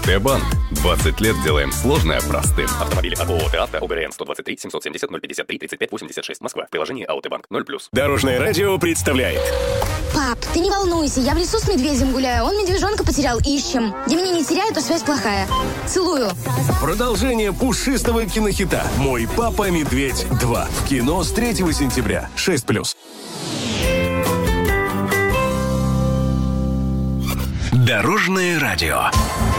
АТ Банк. 20 лет делаем сложное простым. Автомобили от ООО «ТАВТО», ОГРН 123 770 053 35 86, Москва. В приложении АТ Банк 0+. Дорожное радио представляет. Пап, ты не волнуйся, я в лесу с медведем гуляю, он медвежонка потерял, ищем. Я меня не теряю, то связь плохая. Целую. Продолжение пушистого кинохита «Мой папа Медведь 2». В кино с 3 сентября. 6+. Дорожное радио.